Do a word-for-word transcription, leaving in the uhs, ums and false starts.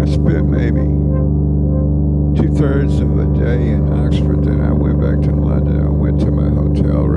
spent maybe two thirds of a day in Oxford. Then I went back to London. I went to my hotel